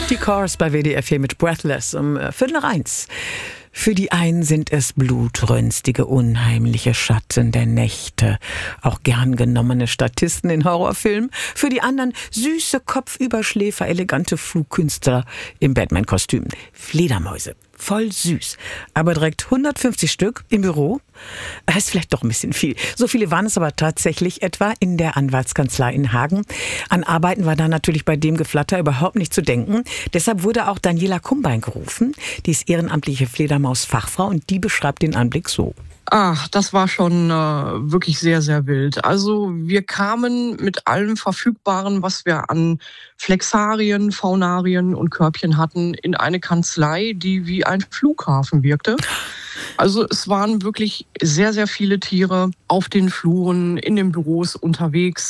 Die Chorus bei WDR 4 mit Breathless um 1:45. Für die einen sind es blutrünstige, unheimliche Schatten der Nächte, auch gern genommene Statisten in Horrorfilmen. Für die anderen süße Kopfüberschläfer, elegante Flugkünstler im Batman-Kostüm. Fledermäuse, voll süß, aber direkt 150 Stück im Büro. Das ist vielleicht doch ein bisschen viel. So viele waren es aber tatsächlich etwa in der Anwaltskanzlei in Hagen. An Arbeiten war da natürlich bei dem Geflatter überhaupt nicht zu denken. Deshalb wurde auch Daniela Kumbein gerufen. Die ist ehrenamtliche Fledermaus-Fachfrau und die beschreibt den Anblick so. Ach, das war schon wirklich sehr, sehr wild. Also wir kamen mit allem Verfügbaren, was wir an Flexarien, Faunarien und Körbchen hatten, in eine Kanzlei, die wie ein Flughafen wirkte. Also es waren wirklich sehr, sehr viele Tiere auf den Fluren, in den Büros unterwegs,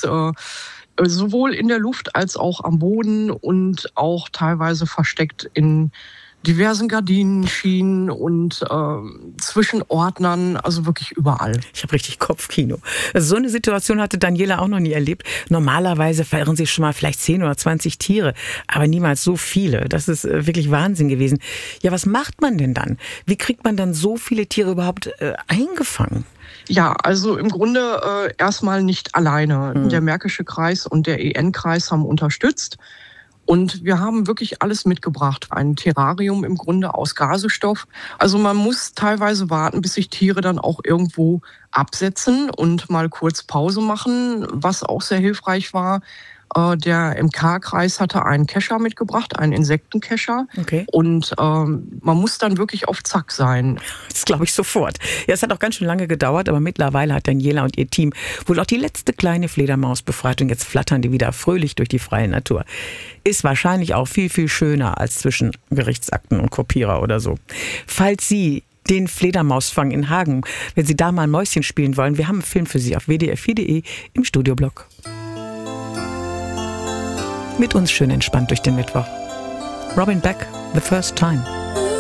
sowohl in der Luft als auch am Boden und auch teilweise versteckt in diversen Gardinenschienen und zwischen Ordnern, also wirklich überall. Ich habe richtig Kopfkino. Also so eine Situation hatte Daniela auch noch nie erlebt. Normalerweise verirren sich schon mal vielleicht 10 oder 20 Tiere, aber niemals so viele. Das ist wirklich Wahnsinn gewesen. Ja, was macht man denn dann? Wie kriegt man dann so viele Tiere überhaupt eingefangen? Ja, also im Grunde erstmal nicht alleine. Der Märkische Kreis und der EN-Kreis haben unterstützt. Und wir haben wirklich alles mitgebracht. Ein Terrarium im Grunde aus Gasestoff. Also man muss teilweise warten, bis sich Tiere dann auch irgendwo absetzen und mal kurz Pause machen. Was auch sehr hilfreich war, der MK-Kreis hatte einen Kescher mitgebracht, einen Insektenkescher. Okay. Und man muss dann wirklich auf Zack sein. Das glaube ich sofort. Ja, es hat auch ganz schön lange gedauert, aber mittlerweile hat Daniela und ihr Team wohl auch die letzte kleine Fledermaus befreit und jetzt flattern die wieder fröhlich durch die freie Natur. Ist wahrscheinlich auch viel, viel schöner als zwischen Gerichtsakten und Kopierer oder so. Falls Sie den Fledermausfang in Hagen, wenn Sie da mal ein Mäuschen spielen wollen, wir haben einen Film für Sie auf wdr4.de im Studioblog. Mit uns schön entspannt durch den Mittwoch. Robin Beck, The First Time.